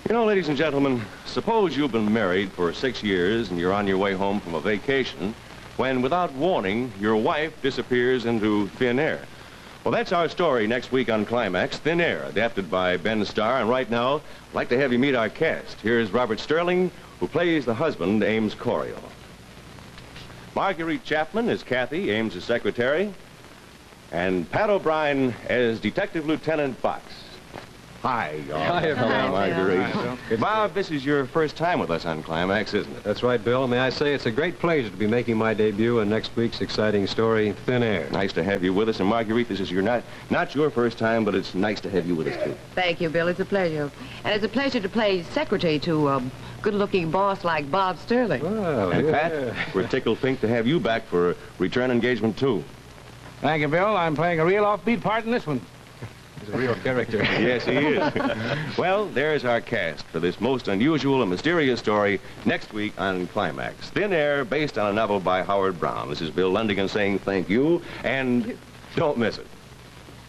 You know, ladies and gentlemen, suppose you've been married for 6 years and you're on your way home from a vacation when, without warning, your wife disappears into thin air. Well, that's our story next week on Climax, Thin Air, adapted by Ben Starr. And right now, I'd like to have you meet our cast. Here's Robert Sterling, who plays the husband, Ames Coryell. Marguerite Chapman is Kathy, Ames' secretary. And Pat O'Brien as Detective Lieutenant Box. Hi, Hi, Marguerite. Hi, Bob, this is your first time with us on Climax, isn't it? That's right, Bill. May I say it's a great pleasure to be making my debut in next week's exciting story, Thin Air. Nice to have you with us. And Marguerite, this is not your first time, but it's nice to have you with us, too. Thank you, Bill. It's a pleasure. And it's a pleasure to play secretary to a good-looking boss like Bob Sterling. Well, And yeah. Pat, we're tickled pink to have you back for a return engagement, too. Thank you, Bill. I'm playing a real offbeat part in this one. He's a real character. Yes, he is. Well, there's our cast for this most unusual and mysterious story next week on Climax. Thin Air, based on a novel by Howard Brown. This is Bill Lundigan saying thank you, and don't miss it.